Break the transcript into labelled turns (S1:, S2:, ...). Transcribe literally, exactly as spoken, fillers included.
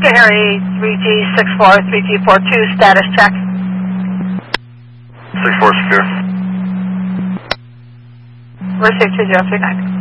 S1: Oscar Harry, three G six four, three G four two, status check.
S2: six four secure.
S1: We're six two zero three nine.